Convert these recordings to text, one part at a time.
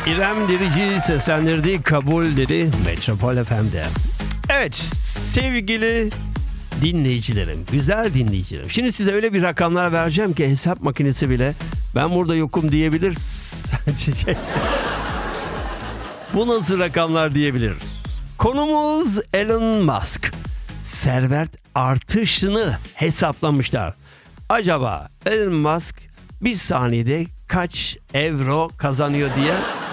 İrem Derici seslendirdiği Kabul dedi Metropol FM'de. Evet sevgili dinleyicilerim, güzel dinleyicilerim. Şimdi size öyle bir rakamlar vereceğim ki hesap makinesi bile ben burada yokum diyebilir. Bu nasıl rakamlar diyebilir. Konumuz Elon Musk. Servet artışını hesaplamışlar. Acaba Elon Musk bir saniyede kaç euro kazanıyor diye.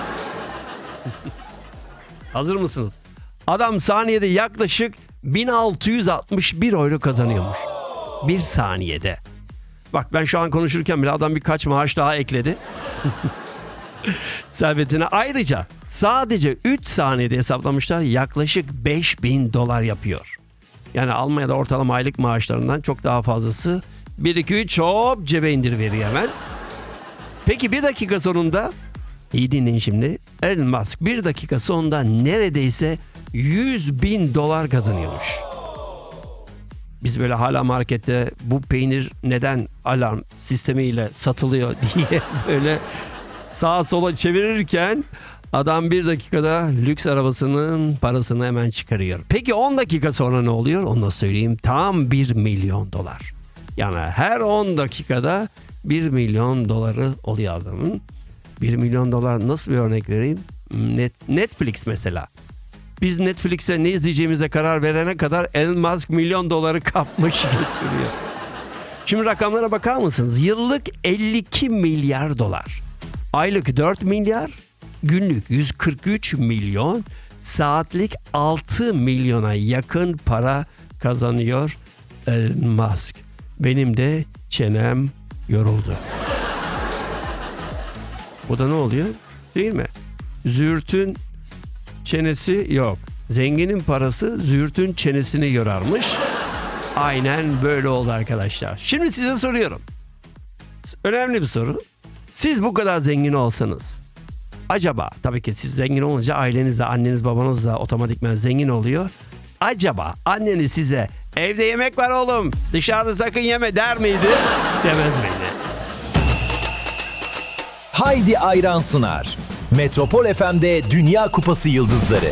Hazır mısınız? Adam saniyede yaklaşık 1661 euro kazanıyormuş. Bir saniyede. Bak ben şu an konuşurken bile adam birkaç maaş daha ekledi. Servetine. Ayrıca sadece 3 saniyede hesaplamışlar, yaklaşık 5000 dolar yapıyor. Yani Almanya'da ortalama aylık maaşlarından çok daha fazlası. 1-2-3 hop cebe indiriveriyor hemen. Peki bir dakika sonunda, iyi dinleyin şimdi, Elon Musk bir dakika sonunda neredeyse 100.000 dolar kazanıyormuş. Biz böyle hala markette bu peynir neden alarm sistemiyle satılıyor diye böyle sağa sola çevirirken adam bir dakikada lüks arabasının parasını hemen çıkarıyor. Peki 10 dakika sonra ne oluyor? Onu da söyleyeyim. Tam 1 milyon dolar. Yani her 10 dakikada 1 milyon doları oluyor adamın. 1 milyon dolar nasıl bir örnek vereyim? Netflix mesela. Biz Netflix'e ne izleyeceğimize karar verene kadar Elon Musk milyon doları kapmış götürüyor. Şimdi rakamlara bakar mısınız? Yıllık 52 milyar dolar. Aylık 4 milyar. Günlük 143 milyon. Saatlik 6 milyona yakın para kazanıyor Elon Musk. Benim de çenem yoruldu. Bu da ne oluyor? Değil mi? Züğürtün çenesi yok. Zenginin parası züğürtün çenesini yorarmış. Aynen böyle oldu arkadaşlar. Şimdi size soruyorum. Önemli bir soru. Siz bu kadar zengin olsanız, acaba, tabii ki siz zengin olunca aileniz de, anneniz babanız da otomatikman zengin oluyor. Acaba anneniz size evde yemek var oğlum, dışarıda sakın yeme der miydi? Demez miydi? Haydi Ayran sunar. Metropol FM'de Dünya Kupası Yıldızları.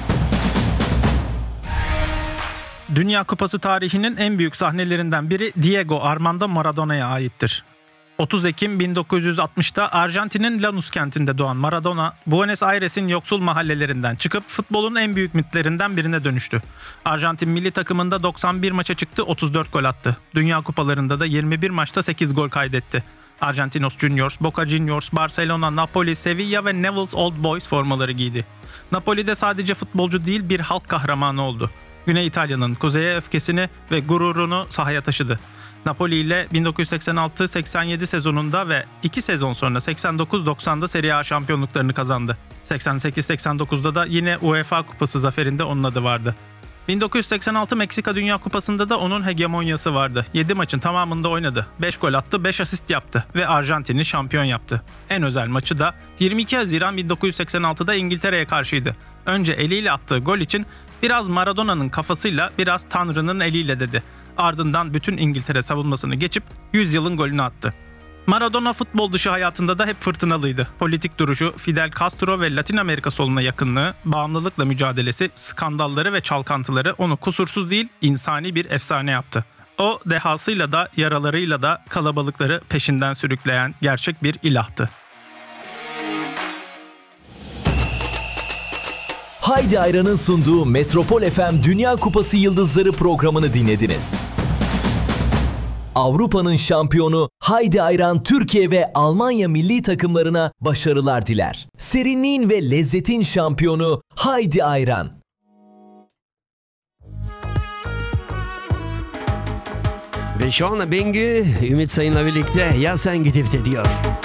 Dünya Kupası tarihinin en büyük sahnelerinden biri Diego Armando Maradona'ya aittir. 30 Ekim 1960'ta Arjantin'in Lanús kentinde doğan Maradona, Buenos Aires'in yoksul mahallelerinden çıkıp futbolun en büyük mitlerinden birine dönüştü. Arjantin milli takımında 91 maça çıktı, 34 gol attı. Dünya kupalarında da 21 maçta 8 gol kaydetti. Argentinos Juniors, Boca Juniors, Barcelona, Napoli, Sevilla ve Newell's Old Boys formaları giydi. Napoli'de sadece futbolcu değil, bir halk kahramanı oldu. Güney İtalya'nın kuzeye öfkesini ve gururunu sahaya taşıdı. Napoli ile 1986-87 sezonunda ve 2 sezon sonra 89-90'da Serie A şampiyonluklarını kazandı. 88-89'da da yine UEFA Kupası zaferinde onun adı vardı. 1986 Meksika Dünya Kupası'nda da onun hegemonyası vardı. 7 maçın tamamında oynadı. 5 gol attı, 5 asist yaptı ve Arjantin'i şampiyon yaptı. En özel maçı da 22 Haziran 1986'da İngiltere'ye karşıydı. Önce eliyle attığı gol için biraz Maradona'nın kafasıyla, biraz Tanrı'nın eliyle dedi. Ardından bütün İngiltere savunmasını geçip 100 yılın golünü attı. Maradona futbol dışı hayatında da hep fırtınalıydı. Politik duruşu, Fidel Castro ve Latin Amerika soluna yakınlığı, bağımlılıkla mücadelesi, skandalları ve çalkantıları onu kusursuz değil, insani bir efsane yaptı. O dehasıyla da yaralarıyla da kalabalıkları peşinden sürükleyen gerçek bir ilahtı. Haydi Ayran'ın sunduğu Metropol FM Dünya Kupası Yıldızları programını dinlediniz. Avrupa'nın şampiyonu Haydi Ayran Türkiye ve Almanya milli takımlarına başarılar diler. Serinliğin ve lezzetin şampiyonu Haydi Ayran. Ve şu anda Bengü Ümit Sayın'la birlikte Ya Sen Gidip de diyor.